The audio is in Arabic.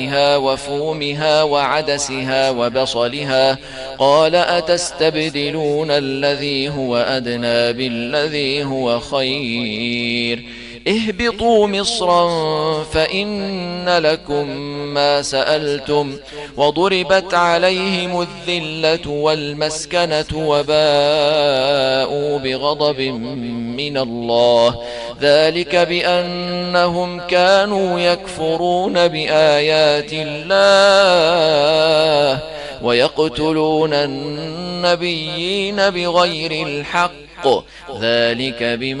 وفومها وعدسها وبصلها قال أتستبدلون الذي هو أدنى بالذي هو خير اهبطوا مصرا فإن لكم ما سألتم وضربت عليهم الذلة والمسكنة وباءوا بغضب من الله ذلك بأنهم كانوا يكفرون بآيات الله ويقتلون النبيين بغير الحق ذلك بما